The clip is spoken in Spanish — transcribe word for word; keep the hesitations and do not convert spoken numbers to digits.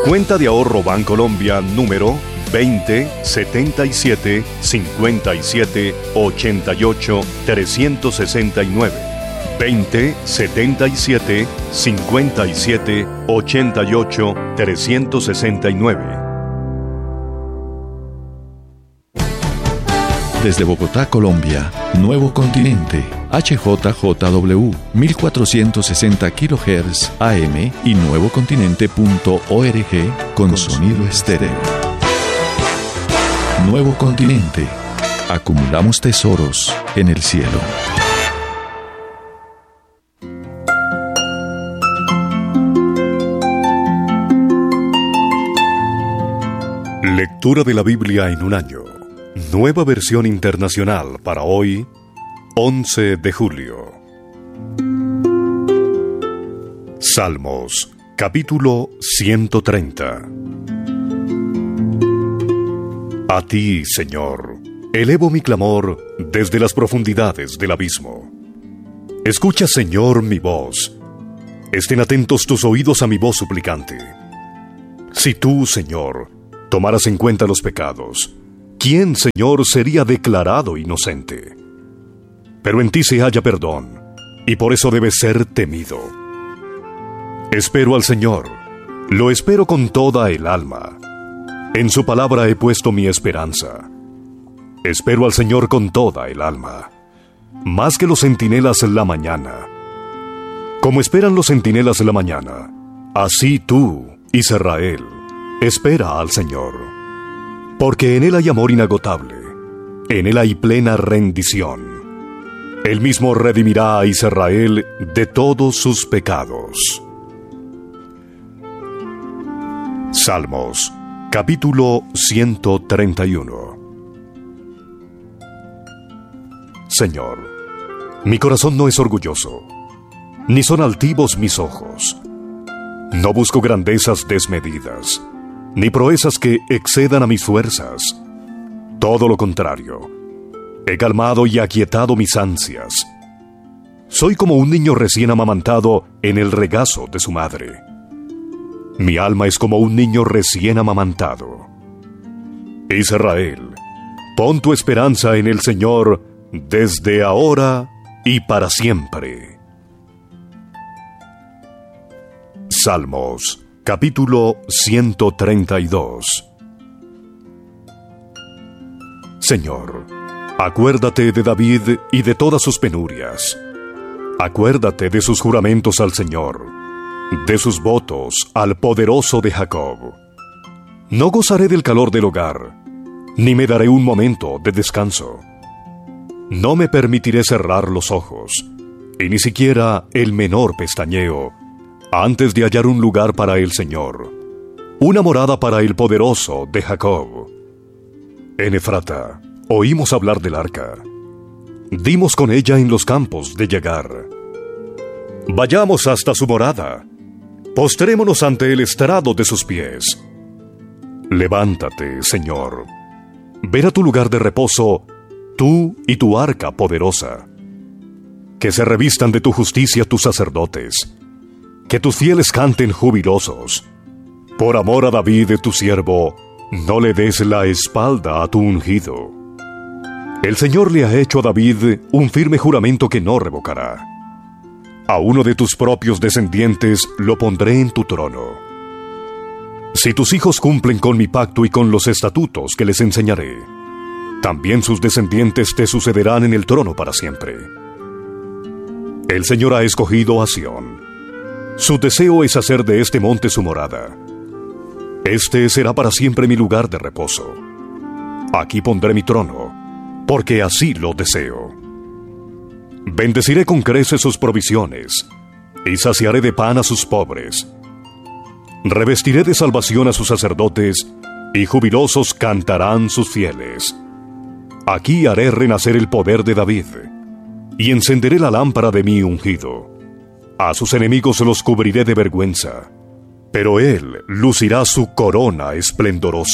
Cuenta de ahorro Bancolombia número veinte setenta y siete cincuenta y siete ochenta y ocho trescientos sesenta y nueve. veinte setenta y siete cincuenta y siete ochenta y ocho trescientos sesenta y nueve. Desde Bogotá, Colombia, Nuevo Continente, H J J W, mil cuatrocientos sesenta kilohertz A M y nuevocontinente punto org con sonido estéreo. Nuevo Continente. Acumulamos tesoros en el cielo. Lectura de la Biblia en un año. Nueva versión internacional para hoy, once de julio. Salmos, capítulo ciento treinta. A ti, Señor, elevo mi clamor desde las profundidades del abismo. Escucha, Señor, mi voz. Estén atentos tus oídos a mi voz suplicante. Si tú, Señor, tomaras en cuenta los pecados, ¿quién, Señor, sería declarado inocente? Pero en ti se halla perdón, y por eso debe ser temido. Espero al Señor, lo espero con toda el alma. En su palabra he puesto mi esperanza. Espero al Señor con toda el alma, más que los centinelas la mañana. Como esperan los centinelas la mañana, así tú, Israel, espera al Señor. Porque en Él hay amor inagotable, en Él hay plena rendición. Él mismo redimirá a Israel de todos sus pecados. Salmos, capítulo ciento treinta y uno. Señor, mi corazón no es orgulloso, ni son altivos mis ojos. No busco grandezas desmedidas, ni proezas que excedan a mis fuerzas. Todo lo contrario, he calmado y aquietado mis ansias. Soy como un niño recién amamantado en el regazo de su madre. Mi alma es como un niño recién amamantado. Israel, pon tu esperanza en el Señor desde ahora y para siempre. Salmos, capítulo ciento treinta y dos. Señor, acuérdate de David y de todas sus penurias. Acuérdate de sus juramentos al Señor, de sus votos al poderoso de Jacob. No gozaré del calor del hogar, ni me daré un momento de descanso. No me permitiré cerrar los ojos, y ni siquiera el menor pestañeo, antes de hallar un lugar para el Señor, una morada para el poderoso de Jacob. En Efrata oímos hablar del arca. Dimos con ella en los campos de Yagar. Vayamos hasta su morada. Postrémonos ante el estrado de sus pies. Levántate, Señor. Ven a tu lugar de reposo, tú y tu arca poderosa. Que se revistan de tu justicia tus sacerdotes. Que tus fieles canten jubilosos. Por amor a David, tu siervo, no le des la espalda a tu ungido. El Señor le ha hecho a David un firme juramento que no revocará. A uno de tus propios descendientes lo pondré en tu trono. Si tus hijos cumplen con mi pacto y con los estatutos que les enseñaré, también sus descendientes te sucederán en el trono para siempre. El Señor ha escogido a Sión. Su deseo es hacer de este monte su morada. Este será para siempre mi lugar de reposo. Aquí pondré mi trono, porque así lo deseo. Bendeciré con creces sus provisiones, y saciaré de pan a sus pobres. Revestiré de salvación a sus sacerdotes, y jubilosos cantarán sus fieles. Aquí haré renacer el poder de David, y encenderé la lámpara de mi ungido. A sus enemigos los cubriré de vergüenza, pero él lucirá su corona esplendorosa.